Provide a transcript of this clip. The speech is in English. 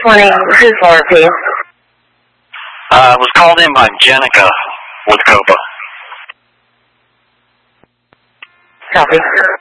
620, this is RP. I was called in by Jenica with COPA. Copy.